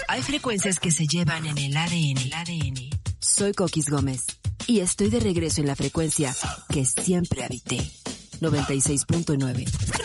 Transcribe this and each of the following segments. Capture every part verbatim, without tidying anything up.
Hay frecuencias que se llevan en el A D N. El A D N. Soy Coquis Gómez y estoy de regreso en la frecuencia que siempre habité. noventa y seis punto nueve.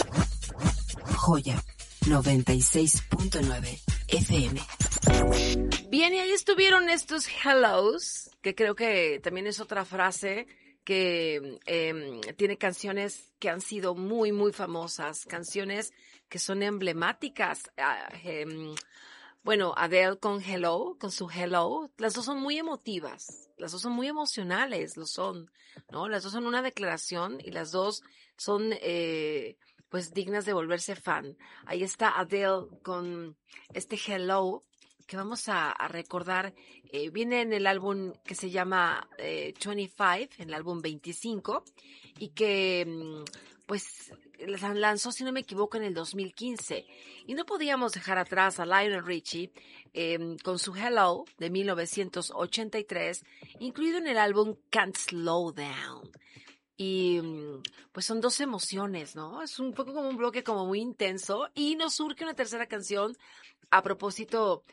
Joya. noventa y seis punto nueve F M. Bien, y ahí estuvieron estos hellos, que creo que también es otra frase que eh, tiene canciones que han sido muy, muy famosas, canciones que son emblemáticas. Uh, eh, bueno, Adele con Hello, con su Hello, las dos son muy emotivas, las dos son muy emocionales, lo son, ¿no? Las dos son una declaración y las dos son, eh, pues, dignas de volverse fan. Ahí está Adele con este Hello, que vamos a, a recordar, eh, viene en el álbum que se llama eh, veinticinco, en el álbum veinticinco, y que pues lanzó, si no me equivoco, en el dos mil quince. Y no podíamos dejar atrás a Lionel Richie eh, con su Hello de mil novecientos ochenta y tres, incluido en el álbum Can't Slow Down. Y pues son dos emociones, ¿no? Es un poco como un bloque como muy intenso y nos surge una tercera canción a propósito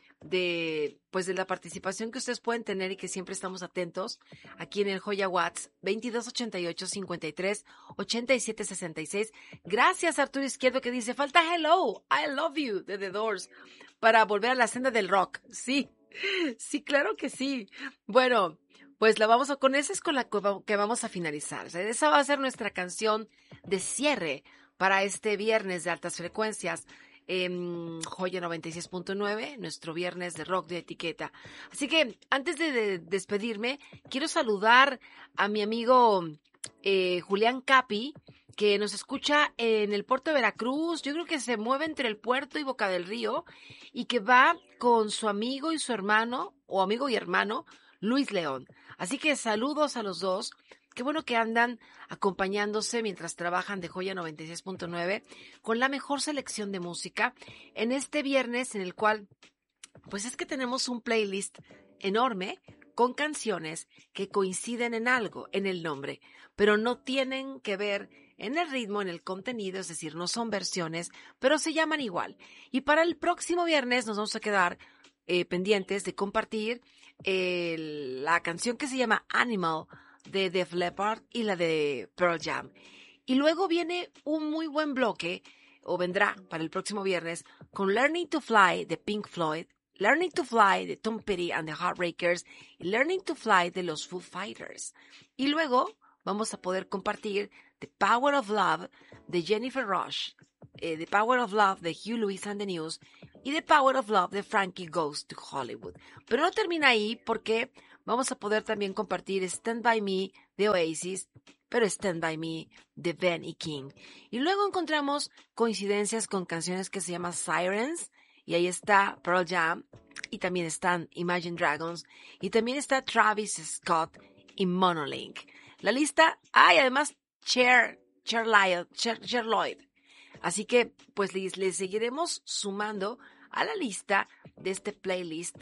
de pues de la participación que ustedes pueden tener y que siempre estamos atentos aquí en el Joya Watts veintidós ochenta y ocho cincuenta y tres ochenta y siete sesenta y seis. Gracias a Arturo Izquierdo, que dice: falta Hello, I Love You de The Doors para volver a la senda del rock. Sí, sí, claro que sí. Bueno, pues la vamos a, con esa es con la que vamos a finalizar. O sea, esa va a ser nuestra canción de cierre para este viernes de altas frecuencias. Eh, Joya noventa y seis punto nueve, nuestro viernes de rock de etiqueta. Así que antes de, de despedirme, quiero saludar a mi amigo eh, Julián Capi, que nos escucha en el puerto de Veracruz. Yo creo que se mueve entre el puerto y Boca del Río, y que va con su amigo y su hermano, o amigo y hermano, Luis León. Así que saludos a los dos. Qué bueno que andan acompañándose mientras trabajan de Joya noventa y seis punto nueve con la mejor selección de música en este viernes, en el cual pues es que tenemos un playlist enorme con canciones que coinciden en algo, en el nombre, pero no tienen que ver en el ritmo, en el contenido, es decir, no son versiones, pero se llaman igual. Y para el próximo viernes nos vamos a quedar eh, pendientes de compartir eh, la canción que se llama Animal de Def Leppard y la de Pearl Jam. Y luego viene un muy buen bloque, o vendrá para el próximo viernes, con Learning to Fly de Pink Floyd, Learning to Fly de Tom Petty and the Heartbreakers y Learning to Fly de los Foo Fighters. Y luego vamos a poder compartir The Power of Love de Jennifer Rush, eh, The Power of Love de Hugh Lewis and the News y The Power of Love de Frankie Goes to Hollywood. Pero no termina ahí, porque vamos a poder también compartir Stand By Me de Oasis, pero Stand By Me de Benny King. Y luego encontramos coincidencias con canciones que se llaman Sirens, y ahí está Pearl Jam, y también están Imagine Dragons, y también está Travis Scott y Monolink. La lista, hay ah, además Cher, Cher Lloyd, Cher, Cher Lloyd. Así que pues les, les seguiremos sumando a la lista de este playlist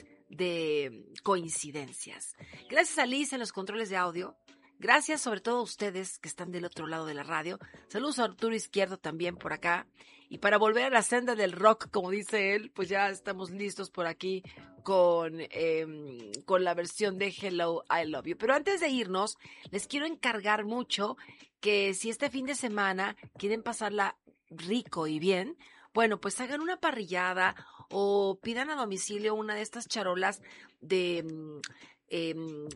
de coincidencias. Gracias a Liz en los controles de audio. Gracias sobre todo a ustedes que están del otro lado de la radio. Saludos a Arturo Izquierdo también por acá. Y para volver a la senda del rock, como dice él, pues ya estamos listos por aquí con, eh, con la versión de Hello, I Love You. Pero antes de irnos, les quiero encargar mucho que si este fin de semana quieren pasarla rico y bien, bueno, pues hagan una parrillada o pidan a domicilio una de estas charolas de, eh,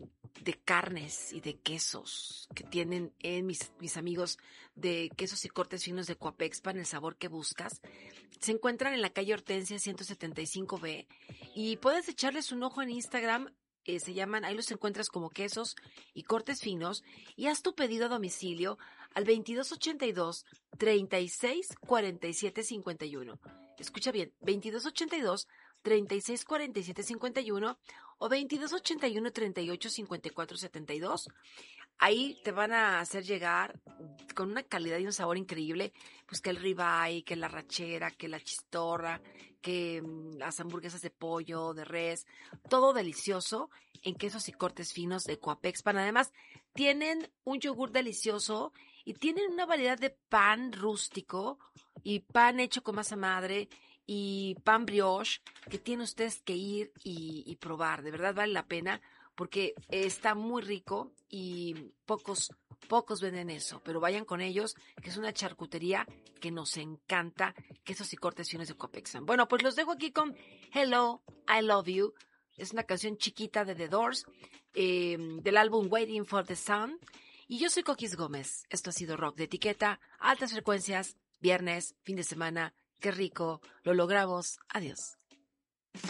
de carnes y de quesos que tienen en mis, mis amigos de quesos y cortes finos de Coapexpan, el sabor que buscas. Se encuentran en la calle Hortensia ciento setenta y cinco B y puedes echarles un ojo en Instagram. Eh, se llaman, ahí los encuentras como quesos y cortes finos, y haz tu pedido a domicilio al veintidós ochenta y dos, treinta y seis, cuarenta y siete, cincuenta y uno. Escucha bien, veintidós ochenta y dos, treinta y seis, cuarenta y siete, cincuenta y uno o veintidós ochenta y uno, treinta y ocho, cincuenta y cuatro, setenta y dos. Ahí te van a hacer llegar con una calidad y un sabor increíble, pues que el ribeye, que la rachera, que la chistorra, que las hamburguesas de pollo, de res, todo delicioso en quesos y cortes finos de Coapexpan. Además, tienen un yogur delicioso y tienen una variedad de pan rústico y pan hecho con masa madre y pan brioche que tienen ustedes que ir y, y probar. De verdad vale la pena porque está muy rico y pocos, pocos venden eso. Pero vayan con ellos, que es una charcutería que nos encanta, quesos y cortesiones de Copexam. Bueno, pues los dejo aquí con Hello, I Love You. Es una canción chiquita de The Doors, eh, del álbum Waiting for the Sun. Y yo soy Coquis Gómez. Esto ha sido Rock de Etiqueta, altas frecuencias, viernes, fin de semana. Qué rico, lo logramos. Adiós.